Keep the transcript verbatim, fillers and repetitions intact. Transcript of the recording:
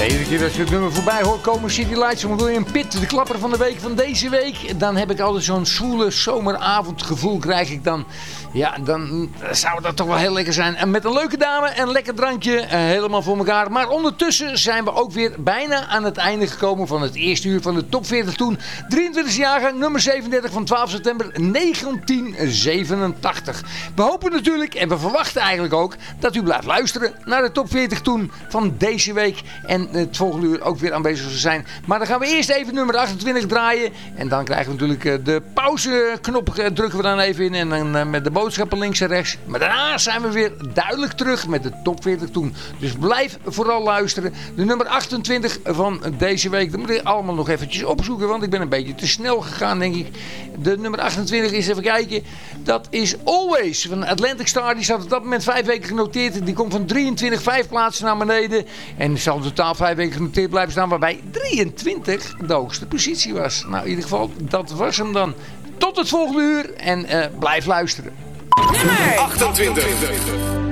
Iedere keer als je het nummer voorbij hoort komen, City Lights van William Pitt, de klapper van de week van deze week, dan heb ik altijd zo'n zwoele zomeravondgevoel krijg ik dan. Ja, dan zou dat toch wel heel lekker zijn. En met een leuke dame en een lekker drankje, uh, helemaal voor elkaar. Maar ondertussen zijn we ook weer bijna aan het einde gekomen van het eerste uur van de Top veertig toen. drieëntwintigste jaargang, nummer zevenendertig van twaalf september negentien zevenentachtig. We hopen natuurlijk, en we verwachten eigenlijk ook, dat u blijft luisteren naar de Top veertig toen van deze week. En het volgende uur ook weer aanwezig zal zijn. Maar dan gaan we eerst even nummer achtentwintig draaien. En dan krijgen we natuurlijk de pauzeknop, drukken we dan even in. En dan met de boodschappen links en rechts. Maar daarna zijn we weer duidelijk terug met de Top veertig toen. Dus blijf vooral luisteren. De nummer achtentwintig van deze week. Dat moet ik allemaal nog eventjes opzoeken. Want ik ben een beetje te snel gegaan, denk ik. De nummer achtentwintig is, even kijken. Dat is Always van Atlantic Star. Die staat op dat moment vijf weken genoteerd. Die komt van drieëntwintig, vijf plaatsen naar beneden. En zal totaal vijf weken genoteerd blijven staan. Waarbij drieëntwintig de hoogste positie was. Nou, in ieder geval, dat was hem dan. Tot het volgende uur. En uh, blijf luisteren. Nummer achtentwintig.